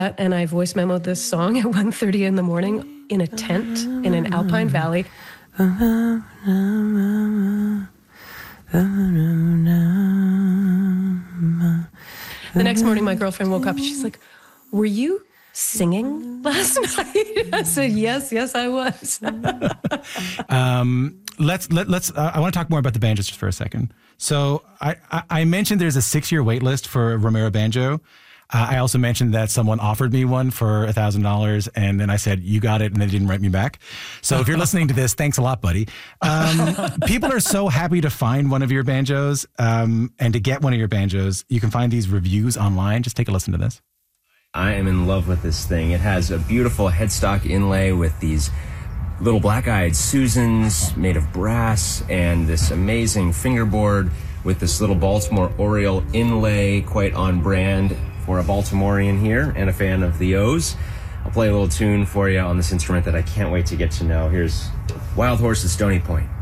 and I voice memoed this song at 1:30 in the morning in a tent in an alpine valley. The next morning, my girlfriend woke up and she's like, "Were you singing last night?" I said, yes, I was. Let's. I want to talk more about the banjos just for a second. So I mentioned there's a 6-year wait list for Romero banjo. I also mentioned that someone offered me one for $1,000, and then I said, "You got it," and they didn't write me back. So if you're listening to this, thanks a lot, buddy. People are so happy to find one of your banjos, and to get one of your banjos. You can find these reviews online. Just take a listen to this. I am in love with this thing. It has a beautiful headstock inlay with these little black-eyed Susans made of brass and this amazing fingerboard with this little Baltimore Oriole inlay, quite on brand for a Baltimorean here and a fan of the O's. I'll play a little tune for you on this instrument that I can't wait to get to know. Here's Wild Horse at Stony Point.